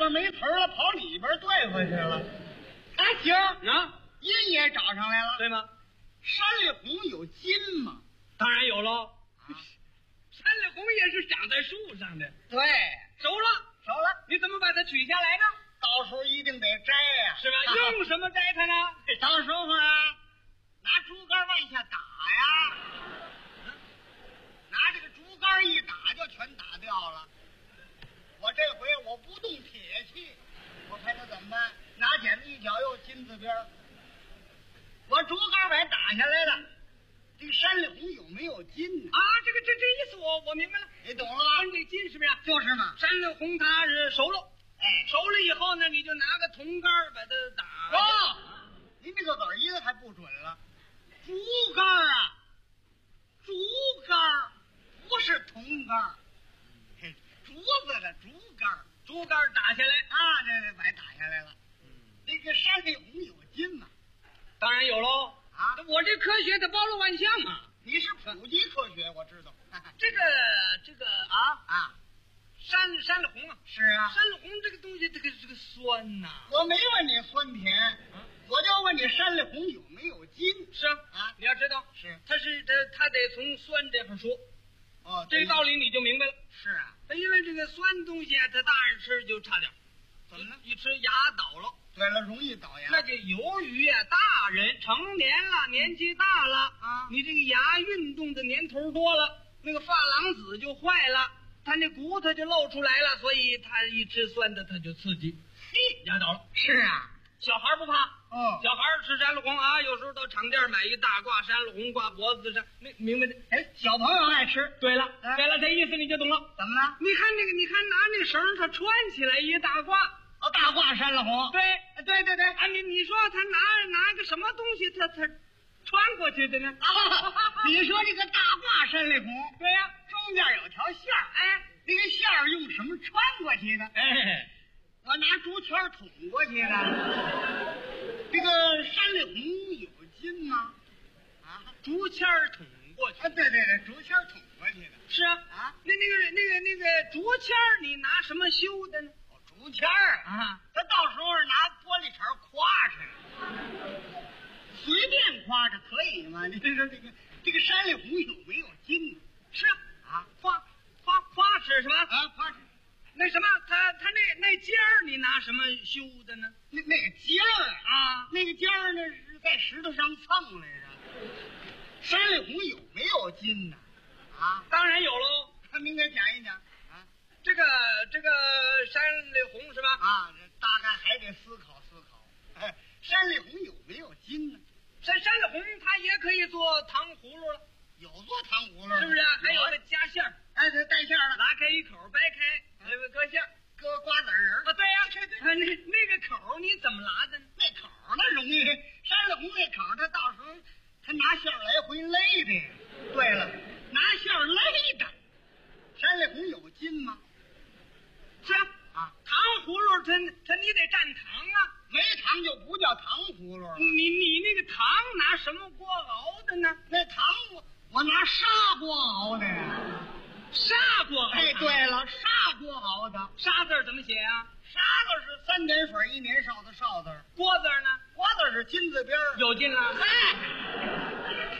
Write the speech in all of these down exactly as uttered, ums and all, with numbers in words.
边没词了，跑里边对付去了。哎，行啊， 音也找上来了， 对吗？ 山里红有金吗？ 当然有喽。 啊， 山里红也是长在树上的。 对， 熟了， 熟了， 你怎么把它取下来呢？ 到时候一定得摘呀、 是吧？ 啊、 用什么摘它呢？ 到时候啊，拿竹竿往下打呀，拿这个竹竿一打就全打掉了。我这回我不动铁器，我看他怎么办？拿剪子一绞，又金字边儿。我竹竿把它打下来了，这个山里红有没有金呢？ 啊，这个这这意思我我明白了， 你懂了吧？ 跟这金是不是？ 就是嘛。 山里红它是熟了， 哎， 熟了以后呢，你就拿个铜杆把它打。 哦，您这个子儿音还不准了。竹竿啊，竹竿不是铜竿，嘿，竹子的竹竿， 竹竿打下来啊，这把它打下来了。嗯，这个山里红有金吗？ 当然有喽。 啊， 我这科学它包罗万象嘛。 你是普及科学，我知道。 这个这个啊啊， 山山里红啊， 是啊， 山里红这个东西，这个这个酸呐、啊。 我没问你酸甜，啊、我就问你山里红有没有金？ 是啊， 啊， 你要知道， 是它是它它得从酸这块说。 哦， 这个道理你就明白了。 是啊， 因为这个酸东西啊，它大人吃就差点， 怎么了？ 一吃牙倒了。 对了，容易倒牙。 那个由于啊，大人成年了，年纪大了啊， 你这个牙运动的年头多了，那个珐琅质就坏了，它那骨头就露出来了，所以它一吃酸的，它就刺激， 嘿， 牙倒了。 是啊， 小孩不怕， 哦， 小孩吃山里红啊，有时候到厂店买一大挂山里红挂脖子上，那明白的？ 哎，小朋友爱吃。 对了， 啊、 对了，这意思你就懂了。 怎么了？ 你看那个，你看拿那个绳，它穿起来一大挂。 哦，大挂山里红。 对， 对对对啊，你你说他拿拿个什么东西，他他穿过去的呢？ 啊，你说这个大挂山里红， 对呀、啊， 中间有条线儿， 哎， 那个线儿用什么穿过去的？ 哎， 我拿竹签捅过去的。这个山里红有金吗？啊， 竹签捅过去。 啊，对对对，竹签捅过去的。 是啊， 啊， 那那个那个那个竹签你拿什么修的呢？ 竹签儿啊， 他到时候拿玻璃碴夸着，随便夸着可以吗？你说这个这个山里红有没有金呢？ 是啊，啊，夸夸夸是什么？ 啊，夸着。 那什么，他他那那尖儿你拿什么修的呢？ 那那个尖儿啊，那个尖儿呢是在石头上蹭来着。山里红有没有金呢？啊， 当然有喽。 您给讲一讲啊。 这个这个山里红是吧？ 啊，这大概还得思考思考。哎，山里红有没有金呢？ 山山里红它也可以做糖葫芦了， 有做糖葫芦， 是不是？还有个夹馅儿， 哎，这带馅儿的， 拉开一口，掰开，那个搁馅儿， 搁瓜子仁啊，对呀、啊，对对，那那个口你怎么拉的呢？ 那口那容易，山里红那口，他到时候他拿馅儿来回勒的。对了，拿馅儿勒的。山里红有金吗？ 是啊，啊，糖葫芦它它你得蘸糖啊， 没糖就不叫糖葫芦了。 你你那个糖拿什么锅熬的呢？ 那糖我我拿砂锅熬的呀。 砂锅熬的。 哎，对了，砂锅熬的。 砂字怎么写啊？ 砂字是三点水一年少的少字。 锅字呢？ 锅字是金字边儿。 有劲了。 哎。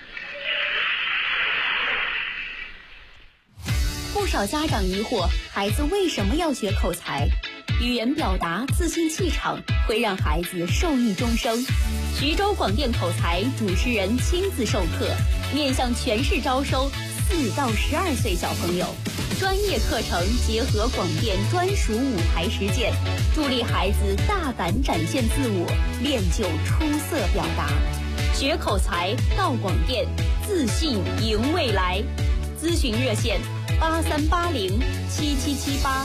不少家长疑惑，孩子为什么要学口才？语言表达、自信气场会让孩子受益终生。徐州广电口才主持人亲自授课，面向全市招收四到十二岁小朋友，专业课程结合广电专属舞台实践，助力孩子大胆展现自我，练就出色表达。学口才到广电，自信赢未来。咨询热线八三八零七七七八。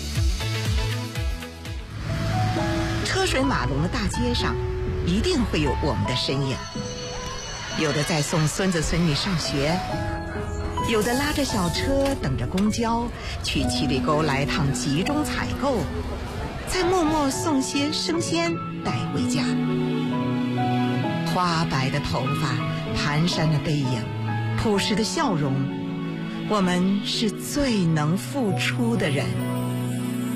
车水马龙的大街上，一定会有我们的身影。有的在送孙子孙女上学，有的拉着小车等着公交去七里沟来趟集中采购，再默默送些生鲜带回家。花白的头发，蹒跚的背影，朴实的笑容，我们是最能付出的人。